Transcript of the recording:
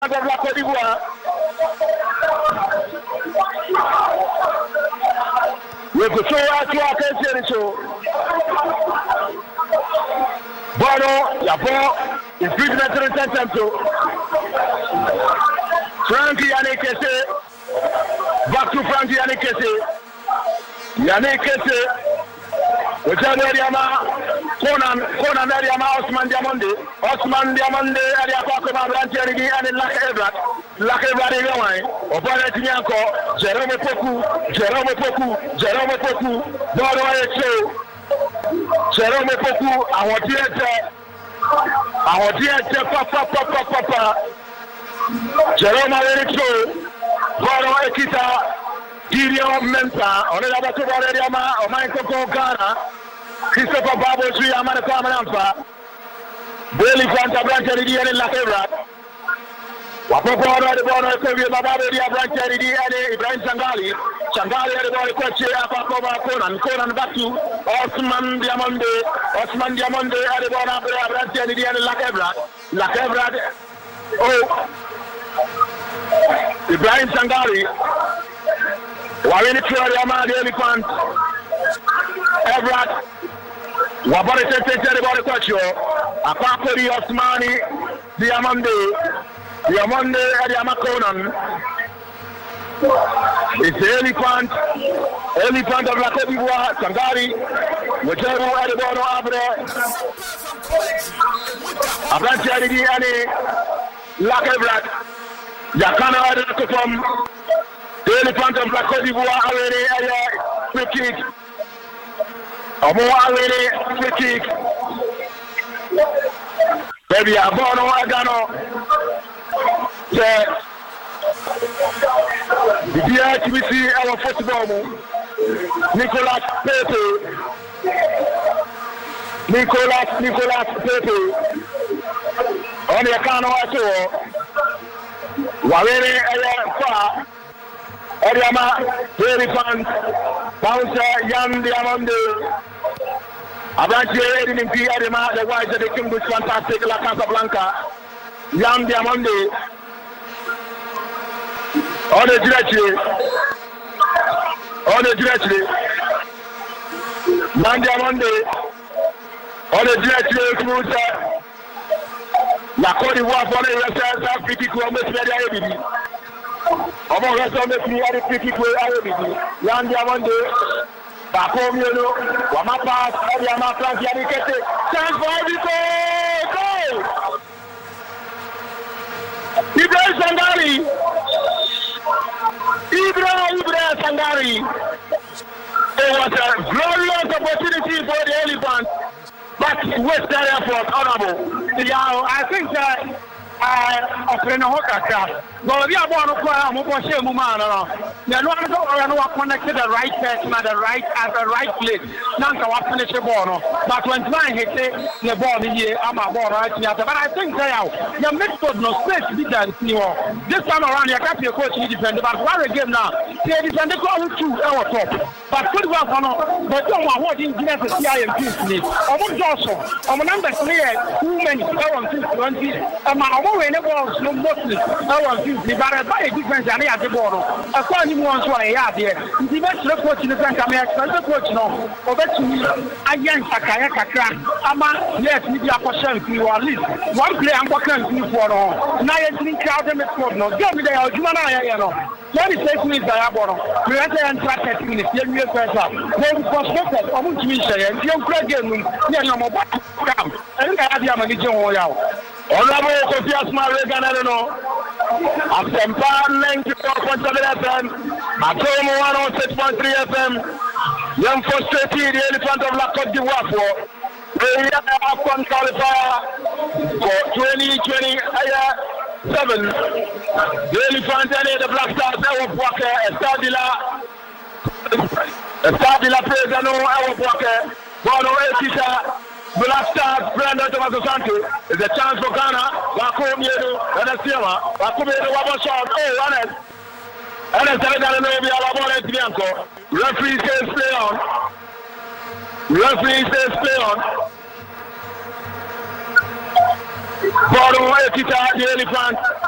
de la Côte d'Ivoire. We go show out to our country show. Bono, ya bo, infringement to the center. Frankie Yannick Kesse. Back to Frankie Yannick Kesse. Yannick Kesse. Ojani Ariama, Conan Ariama, Osman Diamonde, Ariapa, Branchery, and Lac Evrat, Obana Tinyanko, Jerome Poku, Bono Echo, Jerome Poku, our theater, Papa, Jerome Echo, Bono Ekita. Gideon Mensa, Onelaba Ariama, or Michael Ghana, Christopher Babu, Amana Kamanampa, Billy Fanta Branchery and Lacevrat, Wapopo, the Bono, Babia Branchery and Ibrahim Sangali, the Boy Coach, Conan Batu, Osman Diamonde, Adibona Branchery and Lacevrat, oh, Ibrahim Sangali. Wawini Triama, the elephant, Evrat, Wabari Tete, the body culture, Akakori Osmani, Diamande, Adiama Conan. It's the elephant of La Côte d'Ivoire, Sangari, whichever Adibono Abre, Abranchari, and Lac Evrat, Yakana Adakofom. The elephant of La Côte d'Ivoire already free kick. Already free kick. Baby, Abono Agano. The DHBC our football. Nicolas Pepe. On the Akano Ato. Warene Fa. Ariama, very fun, bouncer, young Diamande. Abranche, Eddie P. Ariama, the wife of the King was fantastic, La Casablanca. Young Diamande. On the directory. Man Diamande. On the directory, La Côte d'Ivoire, for the yourself, pretty cool, Miss Ọmọ rẹ sọ mẹ́fì ní ẹni pípí pé ayébìbí Yandi Amonde Bako Mielo Wama pass ẹni àmà Frankie Yannick Kesse chance for every goal! Ibrahim Sangari. It was a glorious opportunity for the elephant, but West area for honorable. Yeah, I think that offering a hookah. Well, we are born to cry. I'm going to say, Mumana. The one connected the right person at the right place. Nanka was finished the ball. But when I hit the ball here, I'm a ball right now. But I think they are. The midfield no space to be done. This time around, you can't be a coach. You defend. But one game now, they defend the goal to our top. But good work on but don't want what in the CIM team. I'm also. I'm a number clear. Too many. I want 20. I'm no mostly. I want the buy a difference and I the ball. I call him once why I have here. The best coach in the country, I'm a coach now. Over to me, I yank a crack. Ama, yes, media percent you at least. One player I'm working for all. Now I think out them at no. Give me the Jumana. Let me say to me, Diabolo. We enter and track 30 minutes. Let me press up. Then prospected. I'm going to say, and young Craig, yeah, no more. I think I have your money. Honorable Sophia Smart Reganano. Asempa 94.7 FM. Atomo 106.3 FM. Young frustrated the elephant of La Côte d'Ivoire. We have qualifier for 2027. The elephant and the Black Stars, our Walker, Estadila Prezano, our Walker, Bono Ekita. Black Stars, Brandon Tomaso Santo, is a chance for Ghana. Wako Miedo, Anasiama, Wako Miedo, Wabashon, oh, Anas, Bianco. Referee says play on. Bono Ekita, the elephant.